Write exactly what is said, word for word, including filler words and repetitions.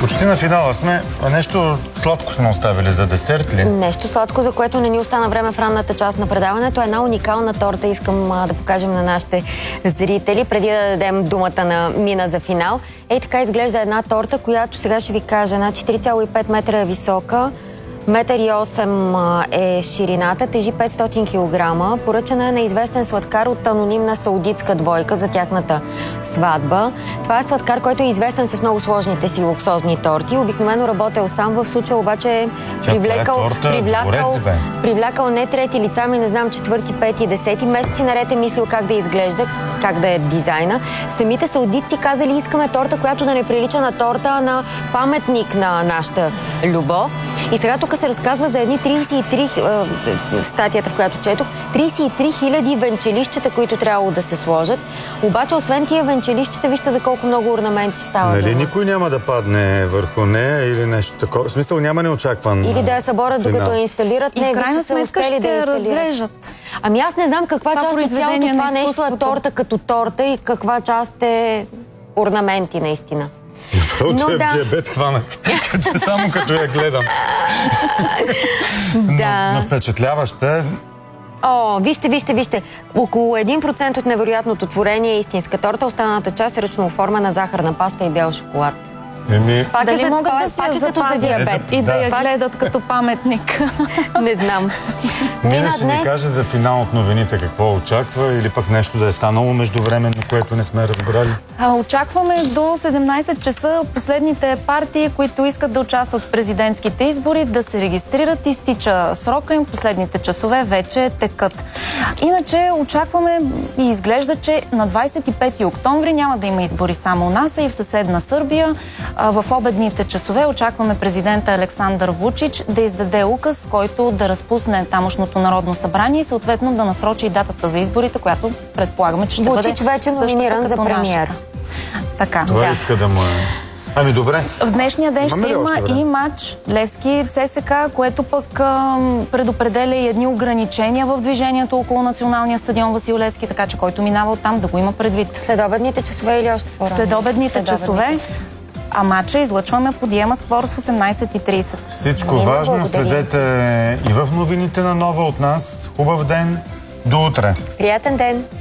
Почти на финала сме. А нещо сладко сме оставили за десерт ли? Нещо сладко, за което не ни остана време в ранната част на предаването. Една уникална торта искам а, да покажем на нашите зрители, преди да дадем думата на Мина за финал. Ей така изглежда една торта, която сега ще ви кажа, значи три цяло и пет метра е висока, метър и осем е ширината, тежи петстотин килограма. Поръчана е на известен сладкар от анонимна саудитска двойка за тяхната сватба. Това е сладкар, който е известен с много сложните си луксозни торти. Обикновено работил сам, в случая обаче е привлекал, торта, привлякал, дворец, привлякал не трети лица, ми не знам, четвърти, пети, десети. Месеци наред е мислил как да изглежда, как да е дизайна. Самите саудитци казали, искаме торта, която да не прилича на торта, а на паметник на нашата любов. И сега тук се разказва за едни тридесет и три, е, статията, в която четох, тридесет и три хиляди венчелищчета, които трябвало да се сложат. Обаче, освен тия венчелищчета, вижте за колко много орнаменти става. Нали никой няма да падне върху нея или нещо такова? В смисъл няма неочакван. Или да я съборят, докато я инсталират. И не, в крайна сметка ще да я разрежат. Ами аз не знам каква това част е цялото това нещо е торта като торта и каква част е орнаменти наистина. Но да. Диабет хванах. Само като я гледам. Да. Но, но впечатляваща е. О, вижте, вижте, вижте. Около един процент от невероятното творение е истинска торта. Останалата част е ръчно оформена захарна паста и бял шоколад. Еми... Пак Дали е за, могат да си я запазят за диабет. И да, да я гледат като паметник. Не знам. Мина ще ни каже за финал от новините какво очаква или пък нещо да е станало междувременно, което не сме разбрали? А, очакваме до седемнайсет часа последните партии, които искат да участват в президентските избори, да се регистрират. Изтича срока им, последните часове вече текат. Иначе очакваме и изглежда, че на двайсет и пети октомври няма да има избори само у нас, а и в съседна Сърбия. В обедните часове очакваме президента Александър Вучич да издаде указ, с който да разпусне тамошното народно събрание и съответно да насрочи и датата за изборите, която предполагаме, че ще Вучич бъде вече номиниран за премиер. Така. Това да. иска да му е. Ами добре. В днешния ден Имаме ще има и матч Левски ЦСКА, което пък а, предопределя и едни ограничения в движението около националния стадион Васил Левски, така че който минава оттам да го има предвид. Следобедните часове или още по-рано? Следобедните, Следобедните часове. А матча излъчваме по Диема Спорт в осемнайсет и трийсет. Всичко Мина, важно благодаря. следете и в новините на Нова от нас. Хубав ден. До утре. Приятен ден.